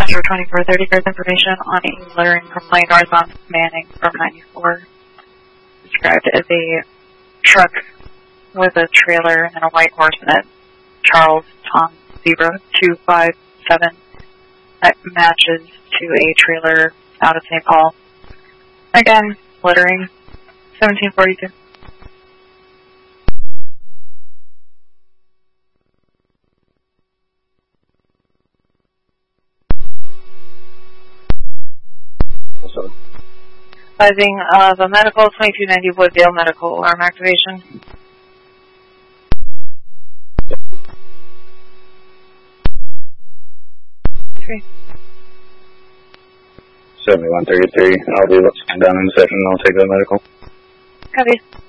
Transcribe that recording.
Metro 2430, grid information on a littering complaint northbound Manning from 94. Described as a truck with a trailer and a white horse in it. Charles Tom Zebra 257. That matches to a trailer out of St. Paul. Again, littering 1742. Advising the medical 2290 Wooddale medical alarm activation. Okay. 7133. I'll be looking down in a second and I'll take the medical. Copy.